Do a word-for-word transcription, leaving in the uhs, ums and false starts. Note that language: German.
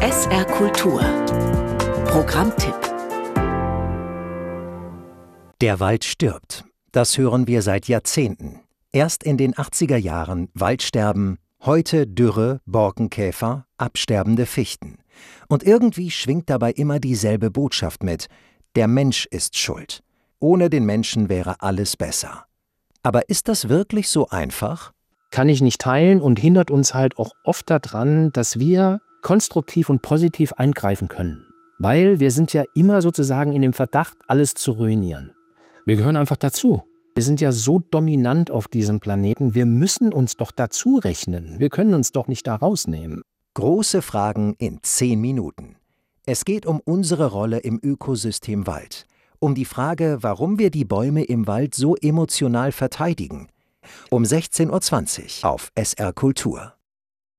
S R Kultur. Programmtipp. Der Wald stirbt. Das hören wir seit Jahrzehnten. Erst in den achtziger Jahren Waldsterben, heute Dürre, Borkenkäfer, absterbende Fichten. Und irgendwie schwingt dabei immer dieselbe Botschaft mit: Der Mensch ist schuld. Ohne den Menschen wäre alles besser. Aber ist das wirklich so einfach? Kann ich nicht teilen und hindert uns halt auch oft daran, dass wir konstruktiv und positiv eingreifen können. Weil wir sind ja immer sozusagen in dem Verdacht, alles zu ruinieren. Wir gehören einfach dazu. Wir sind ja so dominant auf diesem Planeten, wir müssen uns doch dazu rechnen. Wir können uns doch nicht da rausnehmen. Große Fragen in zehn Minuten. Es geht um unsere Rolle im Ökosystem Wald. Um die Frage, warum wir die Bäume im Wald so emotional verteidigen. Um sechzehn Uhr zwanzig auf S R Kultur.